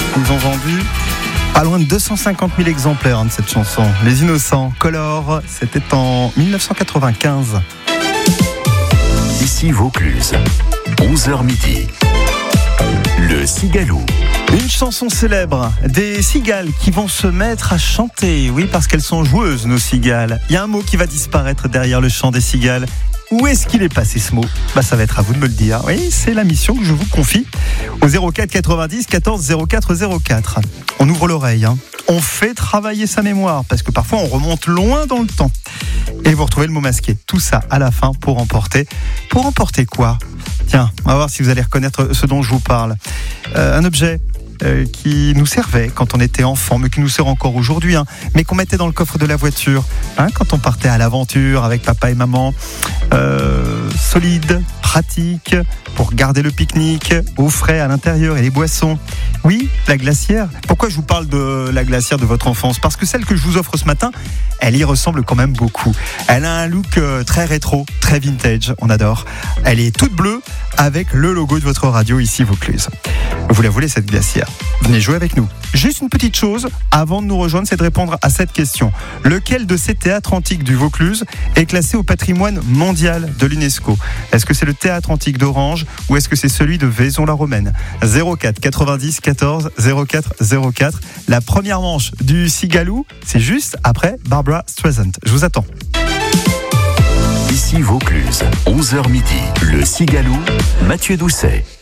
Ils ont vendu pas loin de 250 000 exemplaires de cette chanson. Les Innocents, Color, c'était en 1995. Ici Vaucluse, 11h midi. Le Cigaloux. Une chanson célèbre, des cigales qui vont se mettre à chanter. Oui, parce qu'elles sont joueuses, nos cigales. Il y a un mot qui va disparaître derrière le chant des cigales. Où est-ce qu'il est passé ce mot ? Ça va être à vous de me le dire. Oui, c'est la mission que je vous confie au 04 90 14 04 04. On ouvre l'oreille, on fait travailler sa mémoire parce que parfois on remonte loin dans le temps. Et vous retrouvez le mot masqué. Tout ça à la fin pour emporter. Pour emporter quoi ? Tiens, on va voir si vous allez reconnaître ce dont je vous parle. Un objet qui nous servait quand on était enfant, mais qui nous sert encore aujourd'hui, mais qu'on mettait dans le coffre de la voiture, quand on partait à l'aventure avec papa et maman. Solide, pratique, pour garder le pique-nique, au frais à l'intérieur et les boissons. Oui, la glacière. Pourquoi je vous parle de la glacière de votre enfance ? Parce que celle que je vous offre ce matin, elle y ressemble quand même beaucoup. Elle a un look très rétro, très vintage, on adore. Elle est toute bleue avec le logo de votre radio ici Vaucluse. Vous la voulez cette glacière ? Venez jouer avec nous. Juste une petite chose avant de nous rejoindre, c'est de répondre à cette question. Lequel de ces théâtres antiques du Vaucluse est classé au patrimoine mondial de l'UNESCO ? Est-ce que c'est le théâtre antique d'Orange ou est-ce que c'est celui de Vaison-la-Romaine ? 04 90 14 04 04. La première manche du Cigaloux, c'est juste après Barbra Streisand. Je vous attends. Ici Vaucluse, 11h midi. Le Cigaloux, Mathieu Doucet.